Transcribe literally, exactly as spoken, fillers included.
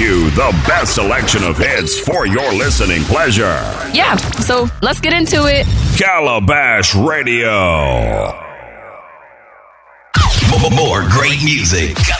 you the best selection of hits for your listening pleasure. Yeah, so let's get into it. Calabash Radio. More great music.